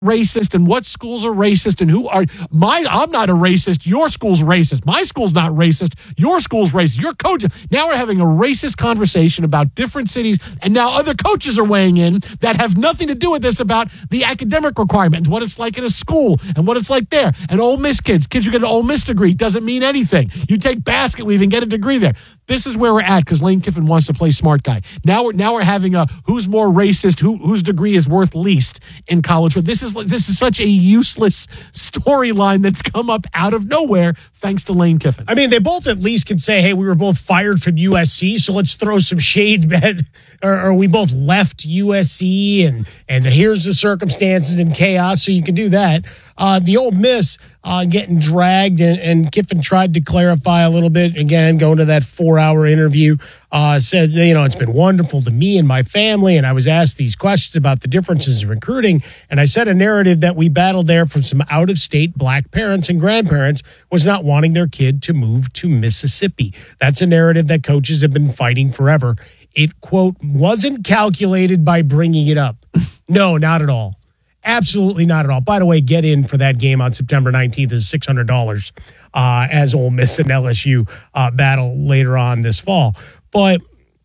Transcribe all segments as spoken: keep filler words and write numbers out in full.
racist and what schools are racist and who are my I'm not a racist, your school's racist, my school's not racist, your school's racist, your coach. Now we're having a racist conversation about different cities, and now other coaches are weighing in that have nothing to do with this about the academic requirements, what it's like in a school and what it's like there. And Ole Miss kids, kids who get an Ole Miss degree doesn't mean anything. You take basket weaving, get a degree there. This is where we're at because Lane Kiffin wants to play smart guy. Now we're now we're having a who's more racist, who whose degree is worth least in college. But this is this is such a useless storyline that's come up out of nowhere thanks to Lane Kiffin. I mean, they both at least can say, "Hey, we were both fired from U S C, so let's throw some shade." or, or we both left U S C, and and here's the circumstances and chaos. So you can do that. Uh, the Ole Miss uh, getting dragged, and, and Kiffin tried to clarify a little bit. Again, going to that four-hour interview, uh, said, you know, it's been wonderful to me and my family, and I was asked these questions about the differences in recruiting, and I said a narrative that we battled there from some out-of-state black parents and grandparents was not wanting their kid to move to Mississippi. That's a narrative that coaches have been fighting forever. It, quote, wasn't calculated by bringing it up. No, not at all. Absolutely not at all. By the way, get in for that game on September nineteenth is six hundred dollars uh, as Ole Miss and L S U uh, battle later on this fall. But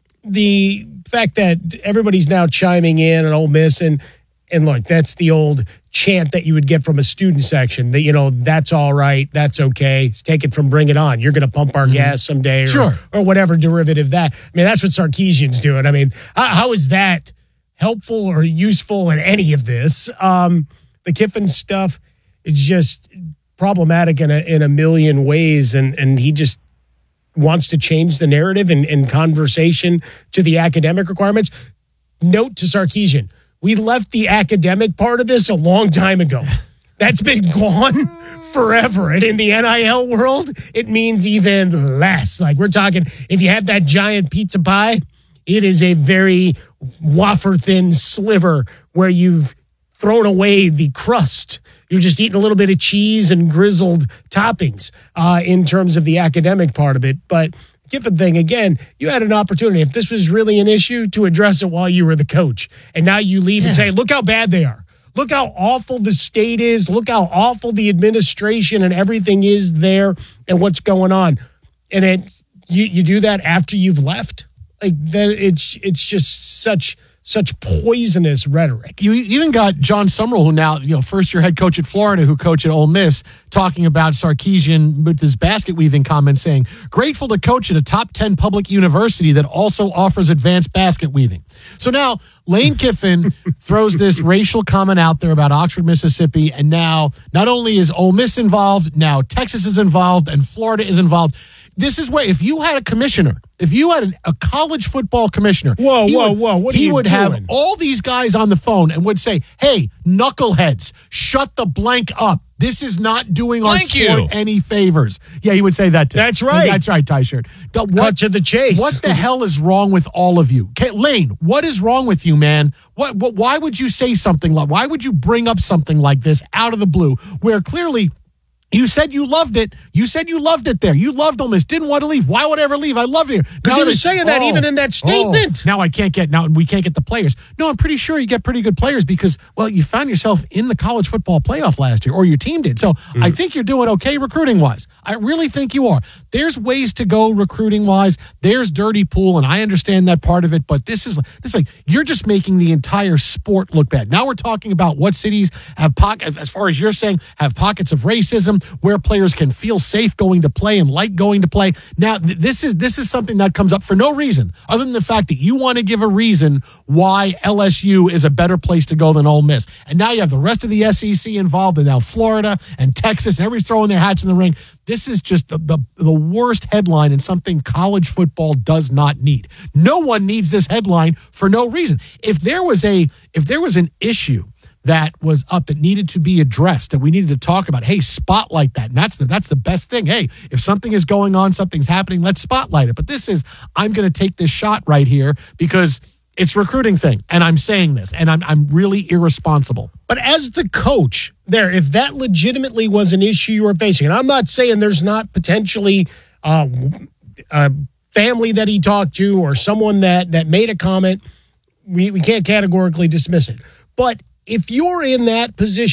the fact that everybody's now chiming in on Ole Miss, and, and look, that's the old chant that you would get from a student section that, you know, that's all right, that's okay, take it from Bring It On. You're going to pump our mm-hmm. gas someday or, sure. or whatever derivative that. I mean, that's what Sarkisian's doing. I mean, how, how is that helpful or useful in any of this? Um, the Kiffin stuff is just problematic in a in a million ways, and and he just wants to change the narrative and, and conversation to the academic requirements. Note to Sarkisian, we left the academic part of this a long time ago. That's been gone forever. And in the N I L world, it means even less. Like we're talking, if you have that giant pizza pie, it is a very wafer-thin sliver where you've thrown away the crust. You're just eating a little bit of cheese and grizzled toppings uh, in terms of the academic part of it. But Kiffin thing, again, you had an opportunity, if this was really an issue, to address it while you were the coach. And now you leave yeah. and say, look how bad they are. Look how awful the state is. Look how awful the administration and everything is there and what's going on. And it, you, you do that after you've left? Like that, it's it's just such such poisonous rhetoric. You even got John Summerall, who now, you know, first year head coach at Florida, who coached at Ole Miss, talking about Sarkisian with his basket weaving comment, saying, grateful to coach at a top ten public university that also offers advanced basket weaving. So now Lane Kiffin throws this racial comment out there about Oxford, Mississippi, and now not only is Ole Miss involved, now Texas is involved and Florida is involved. This is where, if you had a commissioner, if you had an, a college football commissioner, whoa, whoa, would, whoa, what are he you would doing? have all these guys on the phone and would say, hey, knuckleheads, shut the blank up. This is not doing our Thank sport you. any favors. Yeah, he would say that too. That's right. That's right, Ty Shirt. What, Cut to the chase. What the hell is wrong with all of you? Okay, Lane, what is wrong with you, man? What, what? Why would you say something like, why would you bring up something like this out of the blue where clearly you said you loved it. You said you loved it there. You loved Ole Miss. Didn't want to leave. Why would I ever leave? I love it here. Because he was saying that oh, even in that statement. Oh, now I can't get, now we can't get the players. No, I'm pretty sure you get pretty good players because, well, you found yourself in the college football playoff last year, or your team did. So mm. I think you're doing okay recruiting-wise. I really think you are. There's ways to go recruiting-wise. There's dirty pool, and I understand that part of it, but this is, this is like, you're just making the entire sport look bad. Now we're talking about what cities have pockets, as far as you're saying, have pockets of racism, where players can feel safe going to play and like going to play. Now, th- this is this is something that comes up for no reason other than the fact that you want to give a reason why L S U is a better place to go than Ole Miss. And now you have the rest of the S E C involved, and now Florida and Texas, and everybody's throwing their hats in the ring. This is just the, the, the worst headline and something college football does not need. No one needs this headline for no reason. If there was a if there was an issue that was up that needed to be addressed, that we needed to talk about, hey, spotlight that. And that's the, that's the best thing. Hey, if something is going on, something's happening, let's spotlight it. But this is, I'm going to take this shot right here because it's a recruiting thing. And I'm saying this, and I'm I'm really irresponsible. But as the coach there, if that legitimately was an issue you were facing, and I'm not saying there's not potentially uh, a family that he talked to or someone that, that made a comment, we, we can't categorically dismiss it. But if you're in that position,